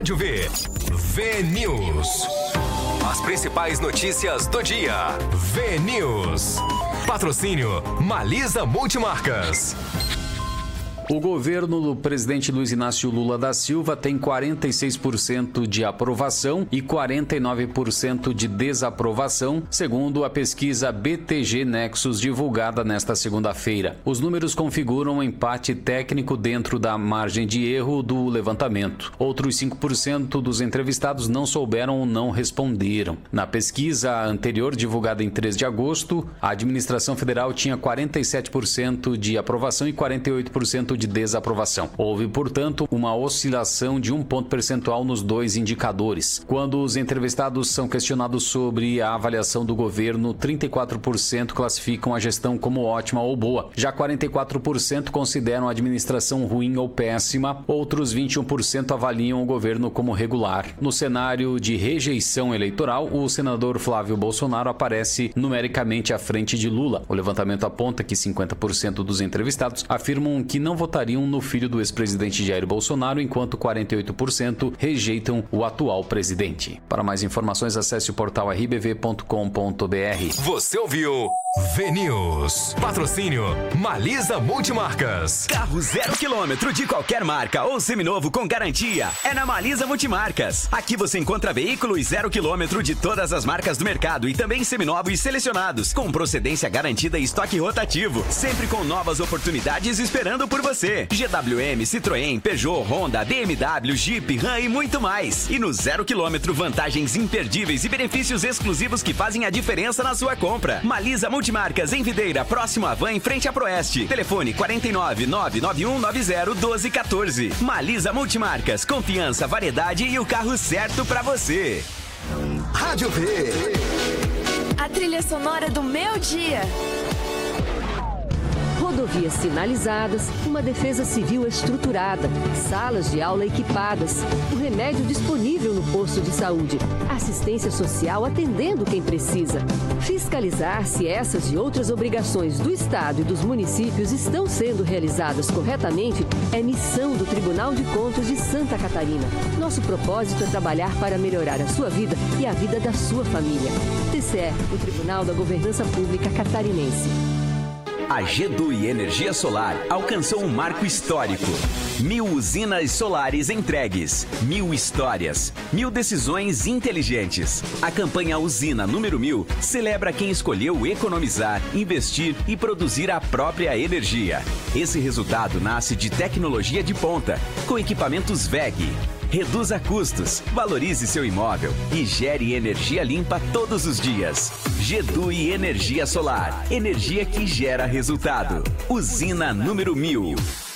Rádio V. V-News. As principais notícias do dia. V-News. Patrocínio Malisa Multimarcas. O governo do presidente Luiz Inácio Lula da Silva tem 46% de aprovação e 49% de desaprovação, segundo a pesquisa BTG Nexus divulgada nesta segunda-feira. Os números configuram um empate técnico dentro da margem de erro do levantamento. Outros 5% dos entrevistados não souberam ou não responderam. Na pesquisa anterior, divulgada em 3 de agosto, a administração federal tinha 47% de aprovação e 48% de desaprovação. Houve, portanto, uma oscilação de 1 ponto percentual nos dois indicadores. Quando os entrevistados são questionados sobre a avaliação do governo, 34% classificam a gestão como ótima ou boa. Já 44% consideram a administração ruim ou péssima. Outros 21% avaliam o governo como regular. No cenário de rejeição eleitoral, o senador Flávio Bolsonaro aparece numericamente à frente de Lula. O levantamento aponta que 50% dos entrevistados afirmam que não votariam no filho do ex-presidente Jair Bolsonaro, enquanto 48% rejeitam o atual presidente. Para mais informações, acesse o portal rbv.com.br. Você ouviu V-News. Patrocínio Malisa Multimarcas. Carro 0 km de qualquer marca ou seminovo com garantia é na Malisa Multimarcas. Aqui você encontra veículos 0 km de todas as marcas do mercado e também seminovos selecionados, com procedência garantida e estoque rotativo, sempre com novas oportunidades esperando por você. GWM, Citroën, Peugeot, Honda, BMW, Jeep, Ram e muito mais. E no 0 km, vantagens imperdíveis e benefícios exclusivos que fazem a diferença na sua compra. Malisa Multimarcas em Videira, próximo à Van, em frente à Proeste. Telefone 49 991 90 1214. Malisa Multimarcas, confiança, variedade e o carro certo pra você. Rádio V. A trilha sonora do meu dia. Rodovias sinalizadas, uma defesa civil estruturada, salas de aula equipadas, o remédio disponível no posto de saúde, assistência social atendendo quem precisa. Fiscalizar se essas e outras obrigações do Estado e dos municípios estão sendo realizadas corretamente é missão do Tribunal de Contas de Santa Catarina. Nosso propósito é trabalhar para melhorar a sua vida e a vida da sua família. TCE, o Tribunal da Governança Pública Catarinense. A GDUI Energia Solar alcançou um marco histórico. 1000 usinas solares entregues, 1000 histórias, 1000 decisões inteligentes. A campanha Usina número 1000 celebra quem escolheu economizar, investir e produzir a própria energia. Esse resultado nasce de tecnologia de ponta, com equipamentos WEG. Reduza custos, valorize seu imóvel e gere energia limpa todos os dias. GDUI Energia Solar. Energia que gera resultado. Usina número 1000.